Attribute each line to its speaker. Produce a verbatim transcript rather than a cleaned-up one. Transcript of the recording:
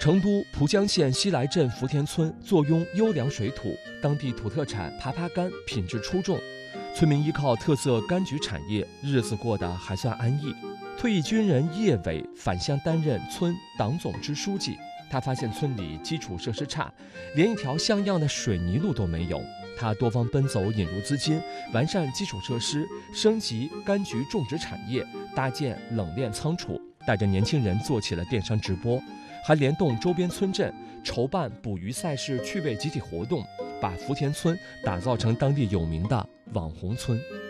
Speaker 1: 成都蒲江县西来镇福田村坐拥优良水土，当地土特产耙耙柑品质出众，村民依靠特色柑橘产业，日子过得还算安逸。退役军人叶伟返乡担任村党总支书记，他发现村里基础设施差，连一条像样的水泥路都没有。他多方奔走，引入资金，完善基础设施，升级柑橘种植产业，搭建冷链仓储，带着年轻人做起了电商直播，还联动周边村镇筹办捕鱼赛事趣味集体活动，把福田村打造成当地有名的网红村。